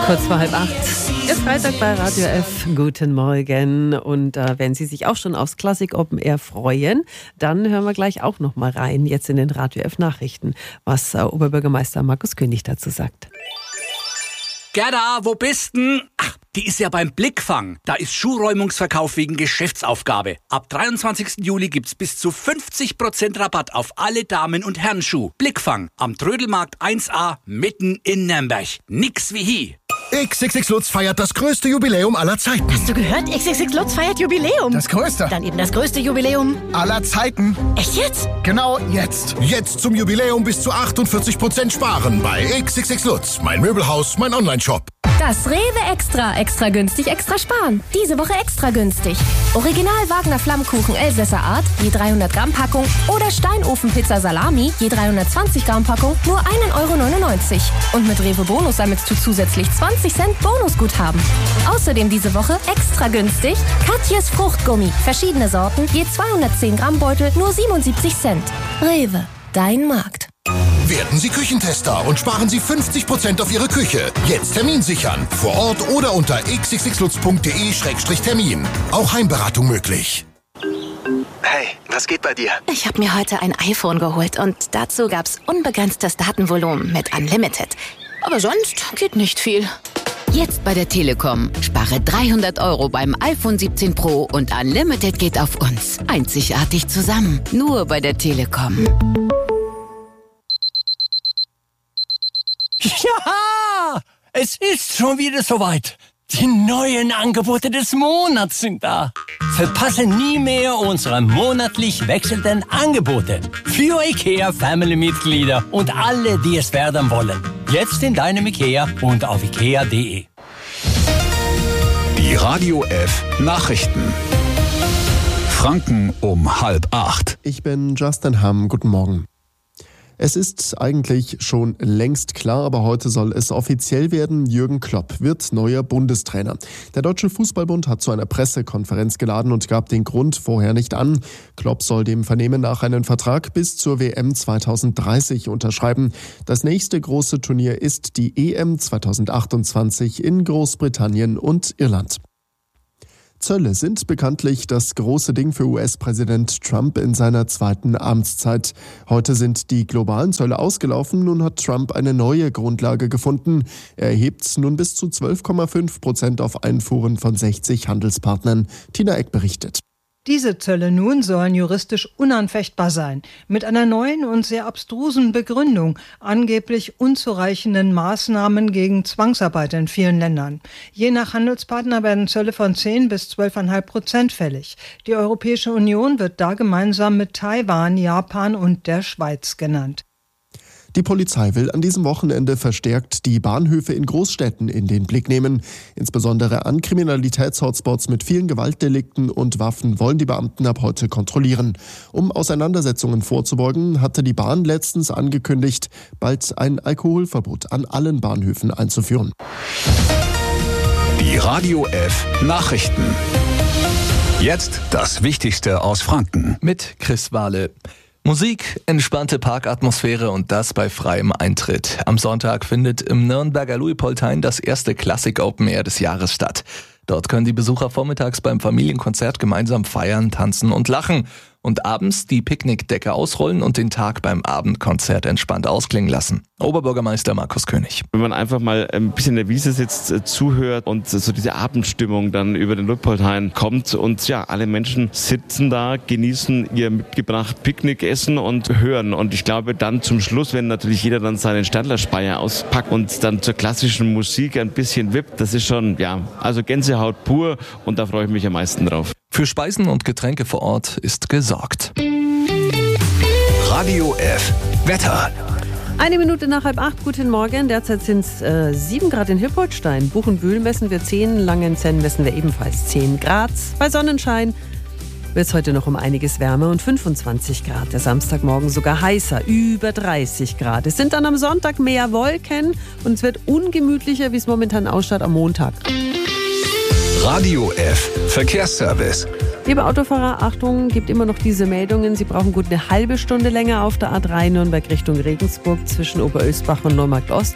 Kurz vor 7:30. Ist Freitag bei Radio F. Guten Morgen. Und wenn Sie sich auch schon aufs Classic Open Air freuen, dann hören wir gleich auch noch mal rein, jetzt in den Radio F Nachrichten, was Oberbürgermeister Markus König dazu sagt. Gerda, wo bist denn? Ach, die ist ja beim Blickfang. Da ist Schuhräumungsverkauf wegen Geschäftsaufgabe. Ab 23. Juli gibt's bis zu 50% Rabatt auf alle Damen- und Herrenschuh. Blickfang am Trödelmarkt 1a mitten in Nürnberg. Nix wie hier. XXX Lutz feiert das größte Jubiläum aller Zeiten. Hast du gehört? XXX Lutz feiert Jubiläum. Das größte. Dann eben das größte Jubiläum Aller Zeiten. Echt jetzt? Genau jetzt. Jetzt zum Jubiläum bis zu 48% sparen bei XXX Lutz. Mein Möbelhaus, mein Onlineshop. Das Rewe Extra günstig, extra sparen. Diese Woche extra günstig. Original Wagner Flammkuchen Elsässer Art, je 300 Gramm Packung oder Steinofenpizza Salami, je 320 Gramm Packung, nur 1,99 €. Und mit Rewe Bonus sammelst du zusätzlich 20 Cent Bonusguthaben. Außerdem diese Woche extra günstig Katjes Fruchtgummi, verschiedene Sorten, je 210 Gramm Beutel, nur 77 Cent. Rewe, dein Markt. Werden Sie Küchentester und sparen Sie 50% auf Ihre Küche. Jetzt Termin sichern. Vor Ort oder unter xxxlutz.de/termin. Auch Heimberatung möglich. Hey, was geht bei dir? Ich habe mir heute ein iPhone geholt und dazu gab's unbegrenztes Datenvolumen mit Unlimited. Aber sonst geht nicht viel. Jetzt bei der Telekom. Spare 300 € beim iPhone 17 Pro und Unlimited geht auf uns. Einzigartig zusammen. Nur bei der Telekom. Ja, es ist schon wieder soweit. Die neuen Angebote des Monats sind da. Verpasse nie mehr unsere monatlich wechselnden Angebote. Für IKEA-Family-Mitglieder und alle, die es werden wollen. Jetzt in deinem IKEA und auf ikea.de. Die Radio F Nachrichten. Franken um 7:30. Ich bin Justin Hamm. Guten Morgen. Es ist eigentlich schon längst klar, aber heute soll es offiziell werden. Jürgen Klopp wird neuer Bundestrainer. Der Deutsche Fußballbund hat zu einer Pressekonferenz geladen und gab den Grund vorher nicht an. Klopp soll dem Vernehmen nach einen Vertrag bis zur WM 2030 unterschreiben. Das nächste große Turnier ist die EM 2028 in Großbritannien und Irland. Zölle sind bekanntlich das große Ding für US-Präsident Trump in seiner zweiten Amtszeit. Heute sind die globalen Zölle ausgelaufen, nun hat Trump eine neue Grundlage gefunden. Er erhebt nun bis zu 12,5% auf Einfuhren von 60 Handelspartnern. Tina Eck berichtet. Diese Zölle nun sollen juristisch unanfechtbar sein, mit einer neuen und sehr abstrusen Begründung, angeblich unzureichenden Maßnahmen gegen Zwangsarbeit in vielen Ländern. Je nach Handelspartner werden Zölle von 10 bis 12,5% fällig. Die Europäische Union wird da gemeinsam mit Taiwan, Japan und der Schweiz genannt. Die Polizei will an diesem Wochenende verstärkt die Bahnhöfe in Großstädten in den Blick nehmen. Insbesondere an Kriminalitätshotspots mit vielen Gewaltdelikten und Waffen wollen die Beamten ab heute kontrollieren. Um Auseinandersetzungen vorzubeugen, hatte die Bahn letztens angekündigt, bald ein Alkoholverbot an allen Bahnhöfen einzuführen. Die Radio F Nachrichten. Jetzt das Wichtigste aus Franken. Mit Chris Wahle. Musik, entspannte Parkatmosphäre und das bei freiem Eintritt. Am Sonntag findet im Nürnberger Luitpoldhain das erste Classic Open Air des Jahres statt. Dort können die Besucher vormittags beim Familienkonzert gemeinsam feiern, tanzen und lachen. Und abends die Picknickdecke ausrollen und den Tag beim Abendkonzert entspannt ausklingen lassen. Oberbürgermeister Markus König. Wenn man einfach mal ein bisschen in der Wiese sitzt, zuhört und so diese Abendstimmung dann über den Luitpoldhain kommt und ja, alle Menschen sitzen da, genießen ihr mitgebracht Picknick, essen und hören. Und ich glaube dann zum Schluss, wenn natürlich jeder dann seinen Standlerspeier auspackt und dann zur klassischen Musik ein bisschen wippt, das ist schon, ja, also Gänsehaut pur und da freue ich mich am meisten drauf. Für Speisen und Getränke vor Ort ist gesorgt. Radio F Wetter. 1 Minute nach 7:30, guten Morgen. Derzeit sind es 7 Grad in Hilpoltstein. Buchenbühl messen wir 10, Langenzenn messen wir ebenfalls 10 Grad. Bei Sonnenschein wird es heute noch um einiges wärmer und 25 Grad. Der Samstagmorgen sogar heißer, über 30 Grad. Es sind dann am Sonntag mehr Wolken und es wird ungemütlicher, wie es momentan ausschaut, am Montag. Radio F Verkehrsservice. Liebe Autofahrer, Achtung, gibt immer noch diese Meldungen. Sie brauchen gut eine halbe Stunde länger auf der A3 Nürnberg Richtung Regensburg zwischen Oberösbach und Neumarkt Ost.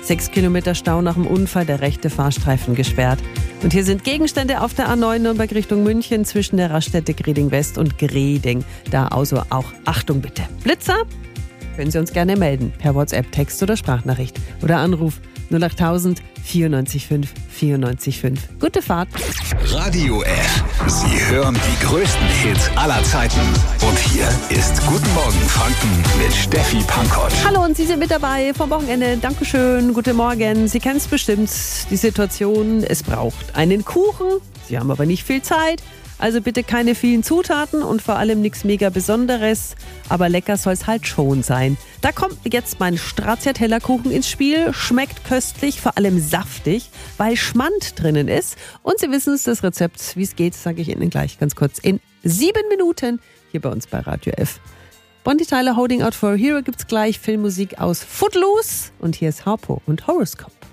6 Kilometer Stau nach dem Unfall, der rechte Fahrstreifen gesperrt. Und hier sind Gegenstände auf der A9 Nürnberg Richtung München zwischen der Raststätte Greding West und Greding. Da also auch Achtung bitte. Blitzer? Können Sie uns gerne melden. Per WhatsApp, Text oder Sprachnachricht. Oder Anruf 08000 94 5 94 5. Gute Fahrt. Radio F. Sie hören die größten Hits aller Zeiten. Und hier ist Guten Morgen Franken mit Steffi Pankott. Hallo und Sie sind mit dabei vom Wochenende. Dankeschön, guten Morgen. Sie kennen es bestimmt, die Situation, es braucht einen Kuchen. Sie haben aber nicht viel Zeit. Also bitte keine vielen Zutaten und vor allem nichts mega Besonderes. Aber lecker soll es halt schon sein. Da kommt jetzt mein Stracciatella-Kuchen ins Spiel. Schmeckt köstlich, vor allem saftig, weil Schmand drinnen ist. Und Sie wissen es, das Rezept, wie es geht, sage ich Ihnen gleich ganz kurz in 7 Minuten hier bei uns bei Radio F. Bonnie Tyler, Holding Out for a Hero gibt's gleich. Filmmusik aus Footloose. Und hier ist Harpo und Horoscope.